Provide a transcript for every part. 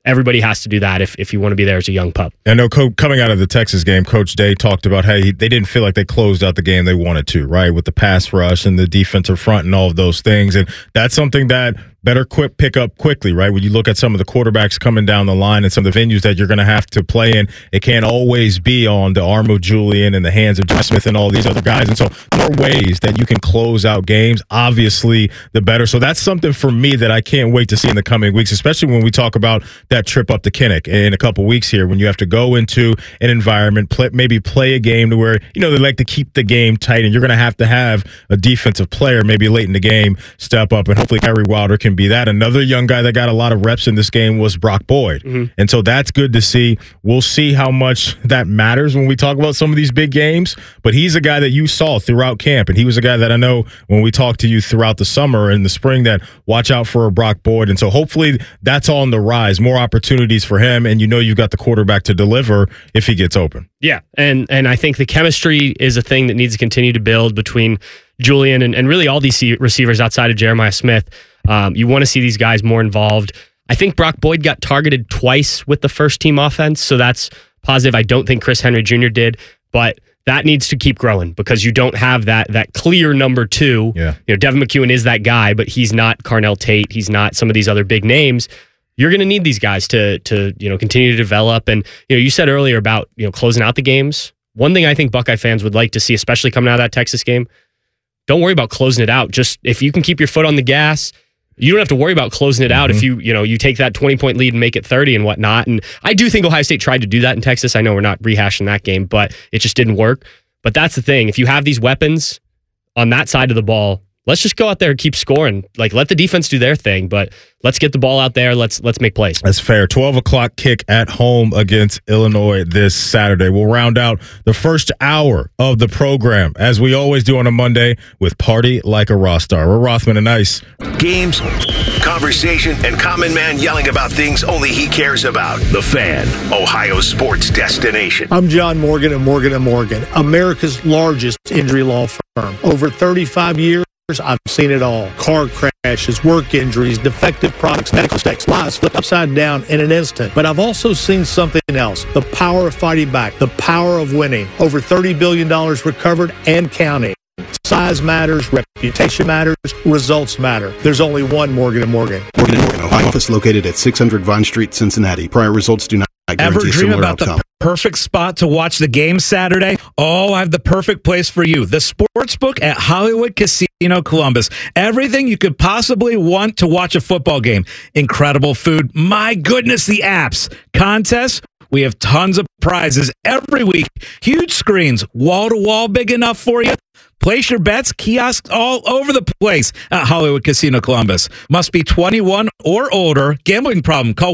everybody has to do that if you want to be there as a young pup. I know coming out of the Texas game, Coach Day talked about how they didn't feel like they closed out the game they wanted to, right, with the pass rush and the defensive front and all of those things. And that's something that better pick up quickly, right? When you look at some of the quarterbacks coming down the line and some of the venues that you're going to have to play in, it can't always be on the arm of Julian and the hands of John Smith and all these other guys. And so more ways that you can close out games, obviously, the better. So that's something for me that I can't wait to see in the coming weeks, especially when we talk about that trip up to Kinnick in a couple weeks here, when you have to go into an environment, maybe play a game to where, they like to keep the game tight, and you're going to have a defensive player maybe late in the game step up, and hopefully Kyrie Wilder can be that. Another young guy that got a lot of reps in this game was Brock Boyd. Mm-hmm. And so that's good to see. We'll see how much that matters when we talk about some of these big games, but he's a guy that you saw throughout camp, and he was a guy that I know when we talked to you throughout the summer and the spring that watch out for Brock Boyd. And so hopefully that's on the rise, more opportunities for him, and you've got the quarterback to deliver if he gets open. Yeah, and I think the chemistry is a thing that needs to continue to build between Julian and really all these receivers outside of Jeremiah Smith. You want to see these guys more involved. I think Brock Boyd got targeted twice with the first team offense, so that's positive. I don't think Chris Henry Jr. did, but that needs to keep growing because you don't have that clear number two. Yeah. Devin McEwen is that guy, but he's not Carnell Tate. He's not some of these other big names. You're going to need these guys to continue to develop. And you said earlier about closing out the games. One thing I think Buckeye fans would like to see, especially coming out of that Texas game, don't worry about closing it out. Just if you can keep your foot on the gas, you don't have to worry about closing it out if you take that 20-point lead and make it 30 and whatnot. And I do think Ohio State tried to do that in Texas. I know we're not rehashing that game, but it just didn't work. But that's the thing. If you have these weapons on that side of the ball, let's just go out there and keep scoring. Like, let the defense do their thing, but let's get the ball out there. Let's make plays. That's fair. 12 o'clock kick at home against Illinois this Saturday. We'll round out the first hour of the program, as we always do on a Monday, with Party Like a Rockstar. We're Rothman and Ice. Games, conversation, and common man yelling about things only he cares about. The Fan, Ohio's sports destination. I'm John Morgan of Morgan & Morgan, America's largest injury law firm. Over 35 years, I've seen it all. Car crashes, work injuries, defective products, medical mistakes, lives flipped upside down in an instant. But I've also seen something else. The power of fighting back. The power of winning. Over $30 billion recovered and counting. Size matters, reputation matters, results matter. There's only one Morgan & Morgan. Morgan & Morgan, Ohio office located at 600 Vine Street, Cincinnati. Prior results do not guarantee a similar outcome. The perfect spot to watch the game Saturday? Oh, I have the perfect place for you. The Sportsbook at Hollywood Casino Columbus. Everything you could possibly want to watch a football game. Incredible food. My goodness, the apps. Contests. We have tons of prizes every week. Huge screens. Wall-to-wall big enough for you. Place your bets, kiosks all over the place at Hollywood Casino Columbus. Must be 21 or older. Gambling problem? Call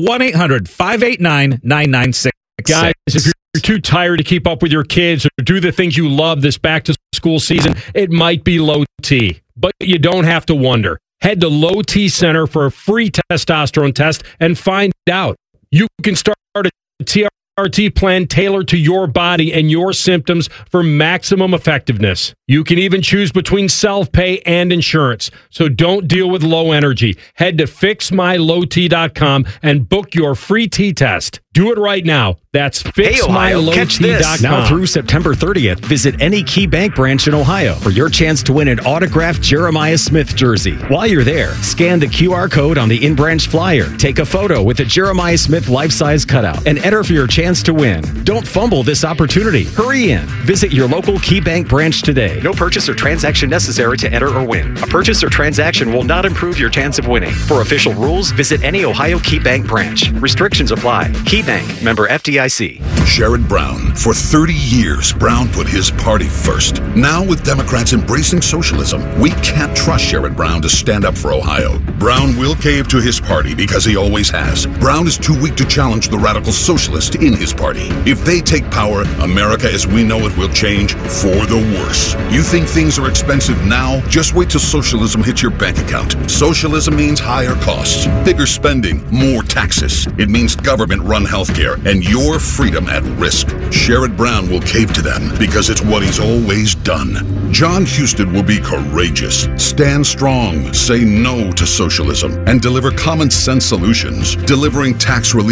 1-800-589-9966. Guys, if you're too tired to keep up with your kids or do the things you love this back-to-school season, it might be low T. But you don't have to wonder. Head to Low T Center for a free testosterone test and find out. You can start a TRT plan tailored to your body and your symptoms for maximum effectiveness. You can even choose between self-pay and insurance. So don't deal with low energy. Head to fixmylowt.com and book your free T-test. Do it right now. That's fixmylowt.com. Now through September 30th, visit any Key Bank branch in Ohio for your chance to win an autographed Jeremiah Smith jersey. While you're there, scan the QR code on the in-branch flyer, take a photo with a Jeremiah Smith life-size cutout, and enter for your chance to win. Don't fumble this opportunity. Hurry in. Visit your local Key Bank branch today. No purchase or transaction necessary to enter or win. A purchase or transaction will not improve your chance of winning. For official rules, visit any Ohio Key Bank branch. Restrictions apply. Key Bank, member FDIC. Sherrod Brown. For 30 years, Brown put his party first. Now, with Democrats embracing socialism, we can't trust Sherrod Brown to stand up for Ohio. Brown will cave to his party because he always has. Brown is too weak to challenge the radical socialist in his party. If they take power, America as we know it will change for the worse. You think things are expensive now? Just wait till socialism hits your bank account. Socialism means higher costs, bigger spending, more taxes. It means government-run healthcare and your freedom at risk. Sherrod Brown will cave to them because it's what he's always done. John Huston will be courageous, stand strong, say no to socialism, and deliver common sense solutions, delivering tax relief